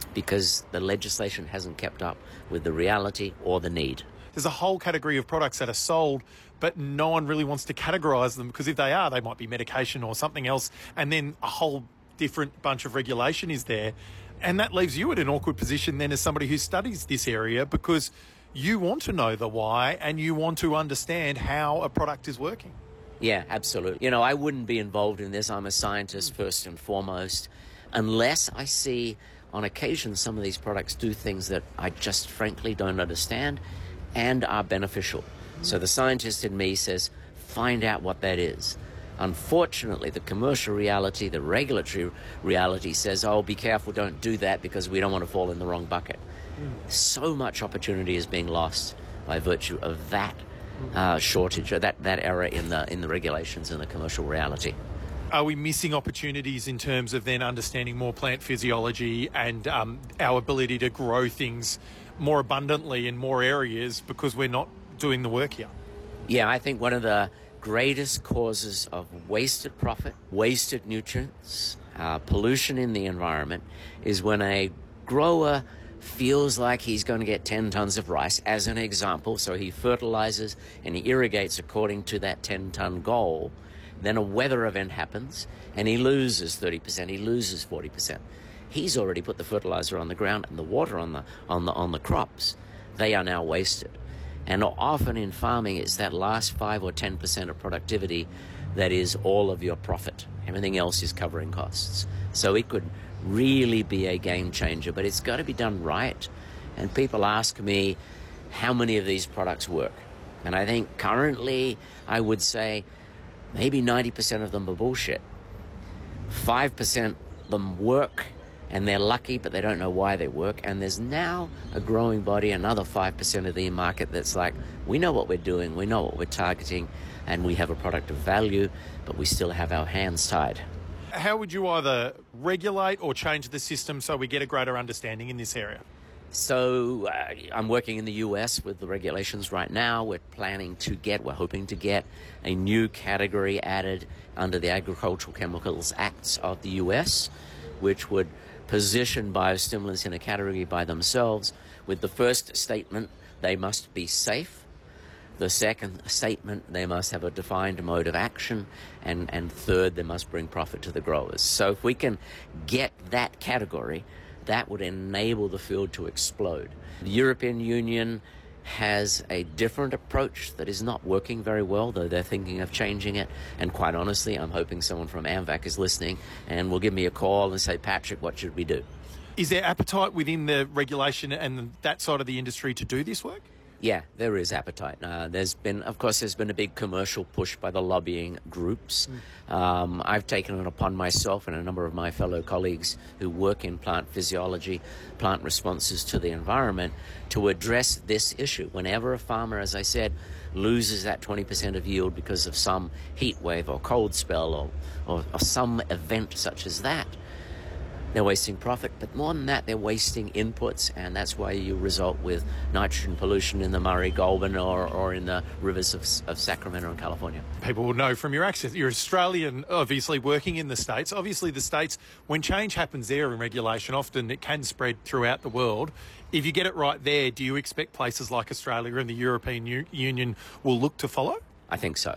because the legislation hasn't kept up with the reality or the need. There's a whole category of products that are sold, but no one really wants to categorise them, because if they are, they might be medication or something else, and then a whole different bunch of regulation is there. And that leaves you at an awkward position then as somebody who studies this area, because you want to know the why and you want to understand how a product is working. Yeah, absolutely. You know, I wouldn't be involved in this. I'm a scientist first and foremost, unless I see on occasion some of these products do things that I just frankly don't understand and are beneficial. So the scientist in me says, find out what that is. Unfortunately, the commercial reality, the regulatory reality says, oh, be careful, don't do that because we don't want to fall in the wrong bucket. So much opportunity is being lost by virtue of that shortage, or that error in the regulations and the commercial reality. Are we missing opportunities in terms of then understanding more plant physiology and our ability to grow things more abundantly in more areas because we're not doing the work here? Yeah, I think one of the greatest causes of wasted profit, wasted nutrients, pollution in the environment is when a grower feels like he's going to get 10 tons of rice, as an example, so he fertilizes and he irrigates according to that 10-ton goal. Then a weather event happens and he loses 30%, he loses 40%. He's already put the fertilizer on the ground and the water on the crops. They are now wasted. And often in farming, it's that last 5 or 10% of productivity that is all of your profit. Everything else is covering costs. So it could really be a game changer, but it's got to be done right. And people ask me, how many of these products work? And I think currently, I would say maybe 90% of them are bullshit. 5% of them work, and they're lucky, but they don't know why they work. And there's now a growing body, another 5% of the market that's like, we know what we're doing, we know what we're targeting, and we have a product of value, but we still have our hands tied. How would you either regulate or change the system so we get a greater understanding in this area? So I'm working in the US with the regulations right now. We're hoping to get a new category added under the Agricultural Chemicals Acts of the US, which would position biostimulants in a category by themselves, with the first statement, they must be safe. The second statement, they must have a defined mode of action. And third, they must bring profit to the growers. So if we can get that category, that would enable the field to explode. The European Union has a different approach that is not working very well, though they're thinking of changing it. And quite honestly, I'm hoping someone from AMVAC is listening and will give me a call and say, Patrick, what should we do? Is there appetite within the regulation and that side of the industry to do this work? Yeah, there is appetite. There's been a big commercial push by the lobbying groups. I've taken it upon myself and a number of my fellow colleagues who work in plant physiology, plant responses to the environment, to address this issue. Whenever a farmer, as I said, loses that 20% of yield because of some heat wave or cold spell or some event such as that, they're wasting profit, but more than that, they're wasting inputs, and that's why you result with nitrogen pollution in the Murray Goulburn or in the rivers of Sacramento and California. People will know from your accent. You're Australian, obviously, working in the States. Obviously, the States, when change happens there in regulation, often it can spread throughout the world. If you get it right there, do you expect places like Australia and the European Union will look to follow? I think so.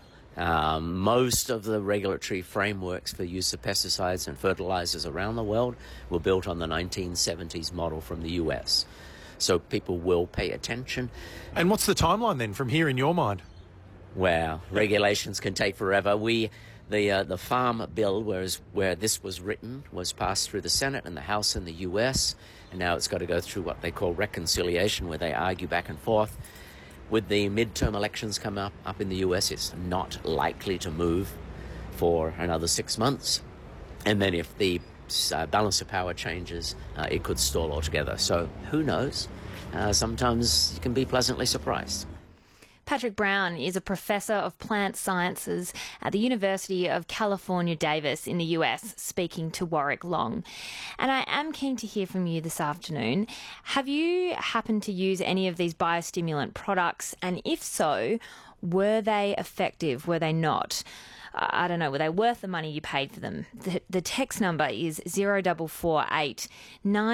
Most of the regulatory frameworks for use of pesticides and fertilizers around the world were built on the 1970s model from the US. So people will pay attention. And what's the timeline then from here in your mind? Well, regulations can take forever. The Farm Bill, where this was written, was passed through the Senate and the House in the US, and now it's got to go through what they call reconciliation, where they argue back and forth. With the midterm elections coming up in the US, it's not likely to move for another 6 months. And then if the balance of power changes, it could stall altogether. So who knows? Sometimes you can be pleasantly surprised. Patrick Brown is a professor of plant sciences at the University of California, Davis in the US, speaking to Warwick Long. And I am keen to hear from you this afternoon. Have you happened to use any of these biostimulant products? And if so, were they effective? Were they not? I don't know, were they worth the money you paid for them? The text number is 0448